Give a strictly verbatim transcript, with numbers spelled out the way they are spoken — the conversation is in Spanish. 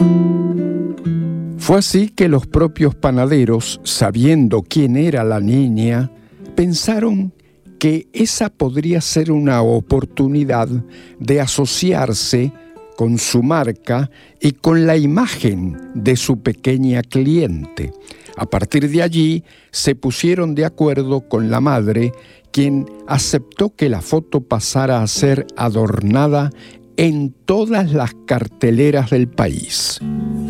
Fue así que los propios panaderos, sabiendo quién era la niña, pensaron que esa podría ser una oportunidad de asociarse con su marca y con la imagen de su pequeña cliente. A partir de allí, se pusieron de acuerdo con la madre, quien aceptó que la foto pasara a ser adornada en todas las carteleras del país.